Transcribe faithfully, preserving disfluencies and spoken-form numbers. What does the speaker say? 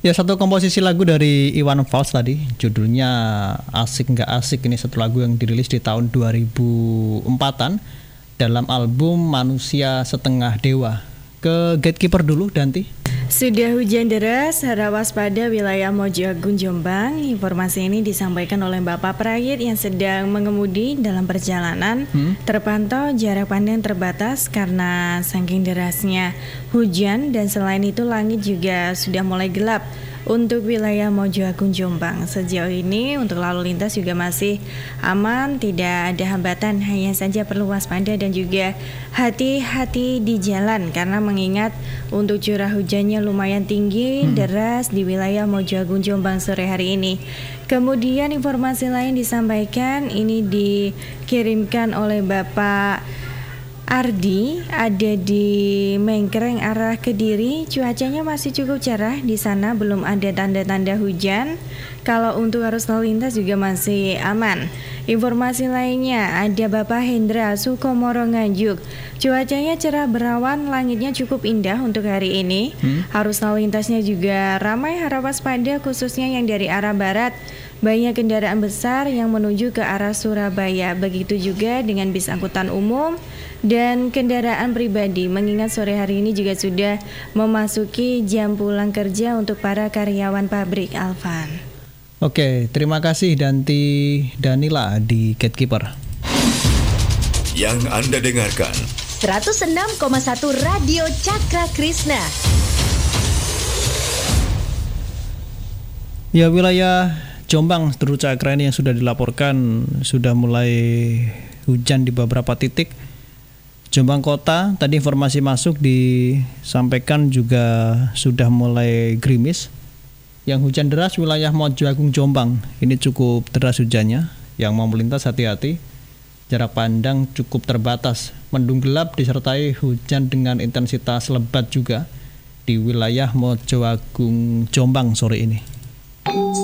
Ya, satu komposisi lagu dari Iwan Fals tadi, judulnya Asik Nggak Asik. Ini satu lagu yang dirilis di tahun dua ribu empatan dalam album Manusia Setengah Dewa. Ke Gatekeeper dulu, Danti. Sudah hujan deras, harap waspada wilayah Mojo Agung Jombang. Informasi ini disampaikan oleh Bapak Prayit yang sedang mengemudi dalam perjalanan. Hmm? Terpantau jarak pandang terbatas karena saking derasnya hujan, dan selain itu langit juga sudah mulai gelap untuk wilayah Mojo Agung Jombang. Sejauh ini untuk lalu lintas juga masih aman, tidak ada hambatan, hanya saja perlu waspada dan juga hati-hati di jalan karena mengingat untuk curah hujannya lumayan tinggi, hmm. deras di wilayah Mojo Agung Jombang sore hari ini. Kemudian informasi lain disampaikan, ini dikirimkan oleh Bapak Ardi, ada di Mengkreng arah Kediri. Cuacanya masih cukup cerah di sana, belum ada tanda-tanda hujan. Kalau untuk arus lalu lintas juga masih aman. Informasi lainnya ada Bapak Hendra Sukomoro Nganjuk. Cuacanya cerah berawan, langitnya cukup indah untuk hari ini. Hmm? Arus lalu lintasnya juga ramai, harap waspada khususnya yang dari arah barat. Banyak kendaraan besar yang menuju ke arah Surabaya. Begitu juga dengan bis angkutan umum dan kendaraan pribadi, mengingat sore hari ini juga sudah memasuki jam pulang kerja untuk para karyawan pabrik. Alvan. Oke, terima kasih Danti Danila di Gatekeeper. Yang Anda dengarkan seratus enam koma satu Radio Cakra Krishna. Ya, wilayah Jombang seluruh Cakra ini yang sudah dilaporkan sudah mulai hujan di beberapa titik. Jombang Kota tadi informasi masuk disampaikan juga sudah mulai gerimis. Yang hujan deras wilayah Mojo Agung Jombang ini cukup deras hujannya. Yang mau melintas hati-hati. Jarak pandang cukup terbatas. Mendung gelap disertai hujan dengan intensitas lebat juga di wilayah Mojo Agung Jombang sore ini.